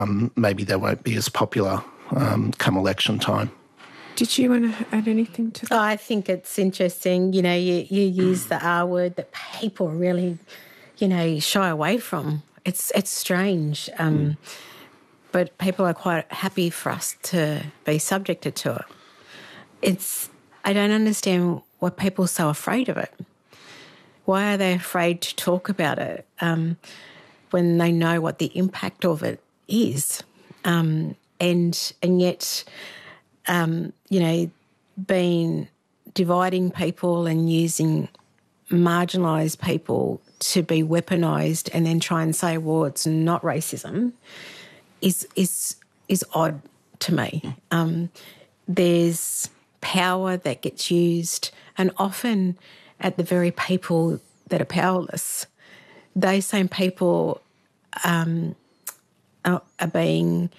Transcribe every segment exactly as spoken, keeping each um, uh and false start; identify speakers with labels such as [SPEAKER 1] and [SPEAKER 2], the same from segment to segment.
[SPEAKER 1] um, maybe they won't be as popular um, come election time.
[SPEAKER 2] Did you want to add anything to that?
[SPEAKER 3] I think it's interesting, you know, you, you use the R word that people really, you know, shy away from. It's it's strange, um, mm. but people are quite happy for us to be subjected to it. It's I don't understand why people are so afraid of it. Why are they afraid to talk about it um, when they know what the impact of it is? Um, and and yet... Um, you know, being dividing people and using marginalised people to be weaponised and then try and say, well, it's not racism, is is is odd to me. Um, there's power that gets used, and often at the very people that are powerless. Those same people um, are, are being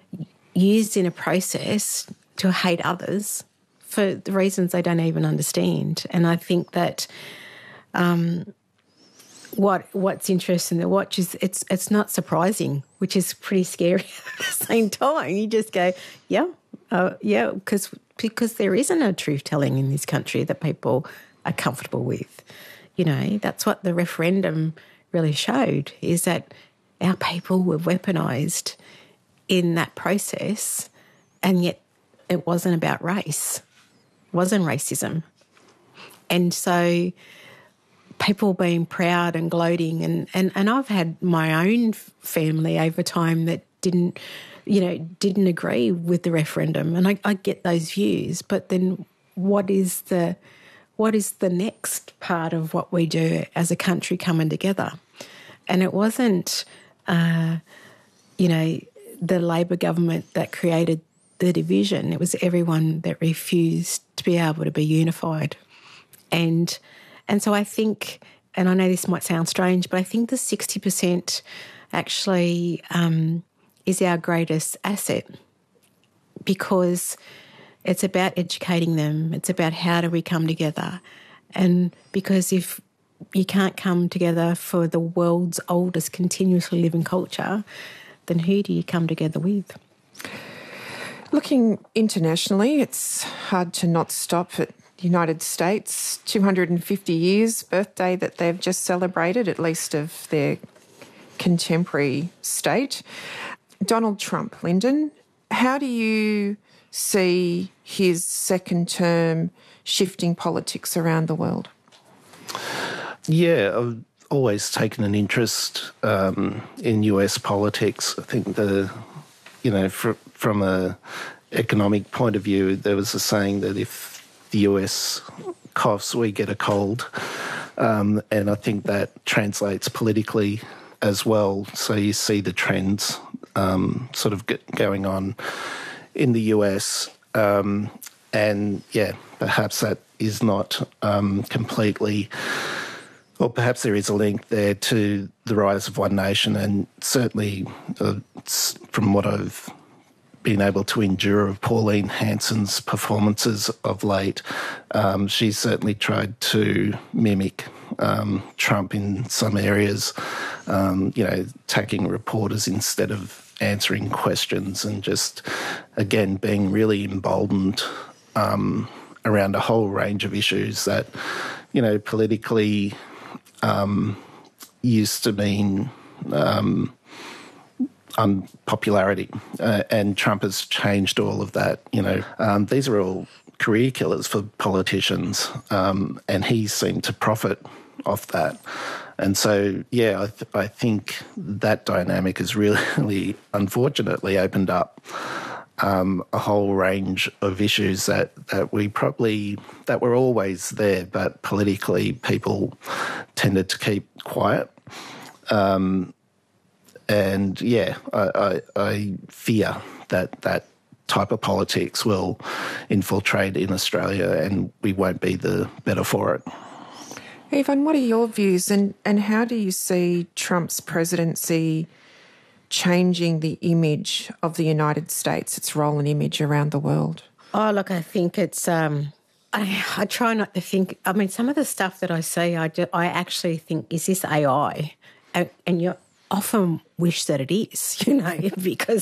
[SPEAKER 3] used in a process to hate others for the reasons they don't even understand. And I think that um, what what's interesting to watch is it's it's not surprising, which is pretty scary at the same time. You just go, yeah, uh, yeah, because because there isn't a truth telling in this country that people are comfortable with. You know, that's what the referendum really showed, is that our people were weaponised in that process, and yet it wasn't about race. It wasn't racism. And so people being proud and gloating, and, and, and I've had my own family over time that didn't, you know, didn't agree with the referendum, and I, I get those views, but then what is the what is the next part of what we do as a country coming together? And it wasn't, uh, you know, the Labor government that created the division. It was everyone that refused to be able to be unified. And and so I think, and I know this might sound strange, but I think the sixty percent actually um, is our greatest asset, because it's about educating them. It's about how do we come together. And because if you can't come together for the world's oldest continuously living culture, then who do you come together with?
[SPEAKER 2] Looking internationally, it's hard to not stop at the United States. two hundred fifty years birthday that they've just celebrated, at least of their contemporary state. Donald Trump, Lyndon, how do you see his second term shifting politics around the world?
[SPEAKER 1] Yeah, I've always taken an interest um, in U S politics. I think the, you know, fr- from a economic point of view, there was a saying that if the U S coughs, we get a cold. Um, and I think that translates politically as well. So you see the trends um, sort of get going on in the U S. Um, and, yeah, perhaps that is not um, completely... Well, perhaps there is a link there to the rise of One Nation, and certainly uh, from what I've been able to endure of Pauline Hanson's performances of late, um, she's certainly tried to mimic um, Trump in some areas, um, you know, attacking reporters instead of answering questions, and just, again, being really emboldened um, around a whole range of issues that, you know, politically... Um, used to mean um, unpopularity, uh, and Trump has changed all of that. You know, um, these are all career killers for politicians, um, and he seemed to profit off that. And so, yeah, I, th- I think that dynamic has really, unfortunately, opened up Um, a whole range of issues that, that we probably, that were always there, but politically people tended to keep quiet. Um, and, yeah, I, I, I fear that that type of politics will infiltrate in Australia and we won't be the better for it.
[SPEAKER 2] Yvonne, what are your views, and, and how do you see Trump's presidency changing the image of the United States, its role and image around the world?
[SPEAKER 3] Oh, look, I think it's... Um, I, I try not to think... I mean, some of the stuff that I see, I, do, I actually think, is this A I? And, and you're often wish that it is, you know, because